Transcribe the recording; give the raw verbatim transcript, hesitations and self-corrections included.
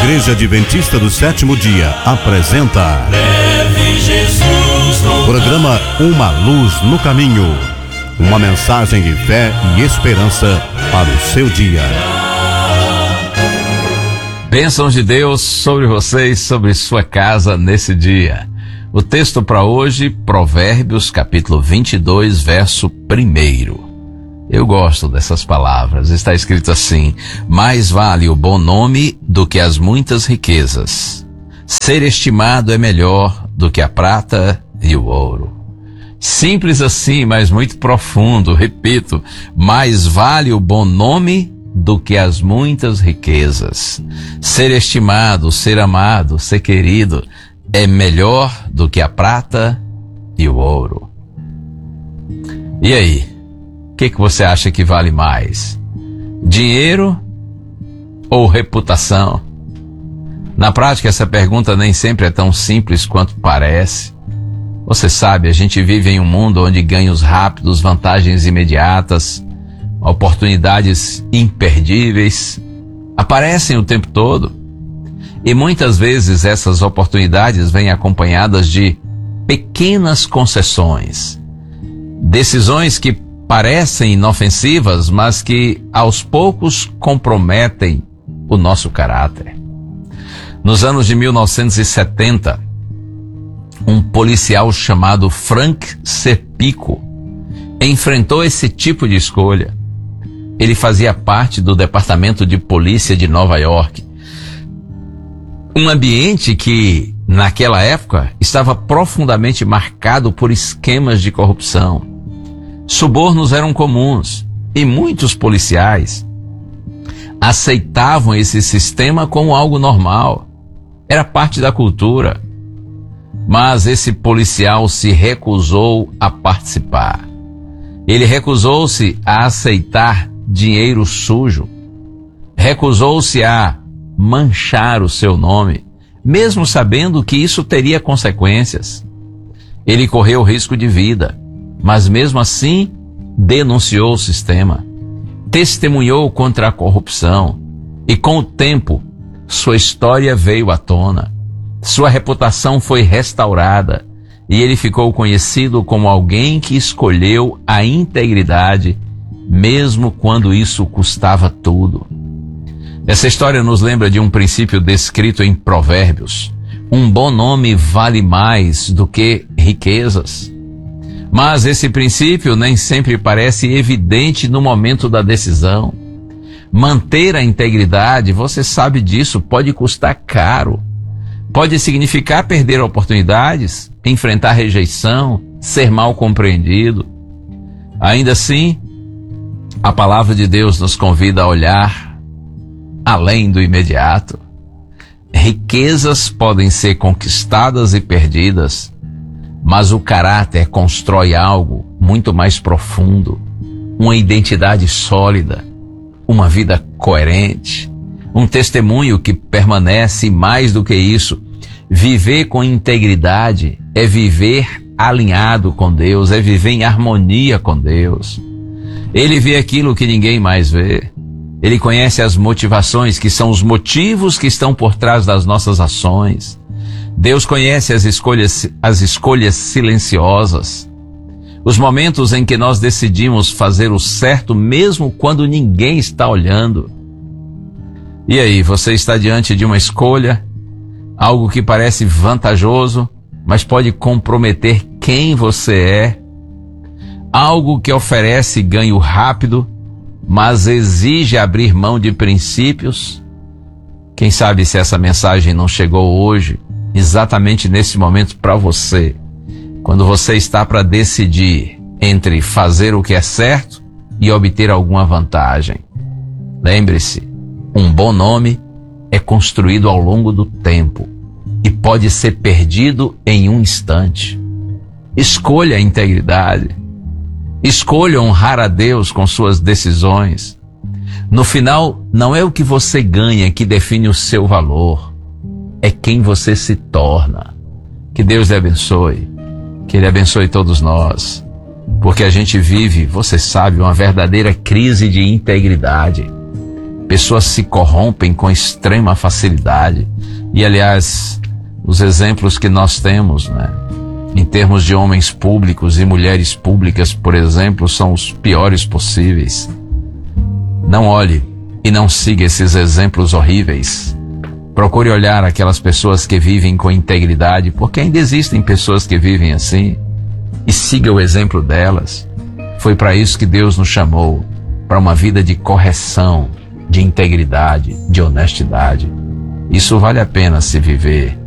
Igreja Adventista do Sétimo Dia apresenta Leve Jesus no programa Uma Luz no Caminho, uma mensagem de fé e esperança para o seu dia. Bênçãos de Deus sobre vocês, sobre sua casa nesse dia. O texto para hoje, Provérbios capítulo vinte e dois, verso primeiro. Eu gosto dessas palavras. Está escrito assim: mais vale o bom nome do que as muitas riquezas. Ser estimado é melhor do que a prata e o ouro. Simples assim, mas muito profundo. Repito, mais vale o bom nome do que as muitas riquezas. Ser estimado, ser amado, ser querido é melhor do que a prata e o ouro. E aí? O que, que você acha que vale mais? Dinheiro ou reputação? Na prática, essa pergunta nem sempre é tão simples quanto parece. Você sabe, a gente vive em um mundo onde ganhos rápidos, vantagens imediatas, oportunidades imperdíveis aparecem o tempo todo. E muitas vezes essas oportunidades vêm acompanhadas de pequenas concessões. Decisões que parecem inofensivas, mas que aos poucos comprometem o nosso caráter. Nos anos de mil novecentos e setenta, um policial chamado Frank Serpico enfrentou esse tipo de escolha. Ele fazia parte do Departamento de Polícia de Nova York, um ambiente que, naquela época, estava profundamente marcado por esquemas de corrupção. Subornos eram comuns e muitos policiais aceitavam esse sistema como algo normal. Era parte da cultura. Mas esse policial se recusou a participar. Ele recusou-se a aceitar dinheiro sujo. Recusou-se a manchar o seu nome, mesmo sabendo que isso teria consequências. Ele correu risco de vida, mas mesmo assim denunciou o sistema, testemunhou contra a corrupção e com o tempo sua história veio à tona, sua reputação foi restaurada e ele ficou conhecido como alguém que escolheu a integridade mesmo quando isso custava tudo. Essa história nos lembra de um princípio descrito em Provérbios: um bom nome vale mais do que riquezas. Mas esse princípio nem sempre parece evidente no momento da decisão. Manter a integridade, você sabe disso, pode custar caro. Pode significar perder oportunidades, enfrentar rejeição, ser mal compreendido. Ainda assim, a palavra de Deus nos convida a olhar além do imediato. Riquezas podem ser conquistadas e perdidas, mas o caráter constrói algo muito mais profundo, uma identidade sólida, uma vida coerente, um testemunho que permanece. Mais do que isso, viver com integridade é viver alinhado com Deus, é viver em harmonia com Deus. Ele vê aquilo que ninguém mais vê. Ele conhece as motivações, que são os motivos que estão por trás das nossas ações. Deus conhece as escolhas, as escolhas silenciosas, os momentos em que nós decidimos fazer o certo mesmo quando ninguém está olhando. E aí, você está diante de uma escolha, algo que parece vantajoso, mas pode comprometer quem você é, algo que oferece ganho rápido, mas exige abrir mão de princípios. Quem sabe se essa mensagem não chegou hoje, exatamente nesse momento para você, quando você está para decidir entre fazer o que é certo e obter alguma vantagem. Lembre-se, um bom nome é construído ao longo do tempo e pode ser perdido em um instante. Escolha a integridade. Escolha honrar a Deus com suas decisões. No final, não é o que você ganha que define o seu valor, é quem você se torna. Que Deus lhe abençoe, que Ele abençoe todos nós, porque a gente vive, você sabe, uma verdadeira crise de integridade. Pessoas se corrompem com extrema facilidade. E, aliás, os exemplos que nós temos, né, em termos de homens públicos e mulheres públicas, por exemplo, são os piores possíveis. Não olhe e não siga esses exemplos horríveis. Procure olhar aquelas pessoas que vivem com integridade, porque ainda existem pessoas que vivem assim, e siga o exemplo delas. Foi para isso que Deus nos chamou, para uma vida de correção, de integridade, de honestidade. Isso vale a pena se viver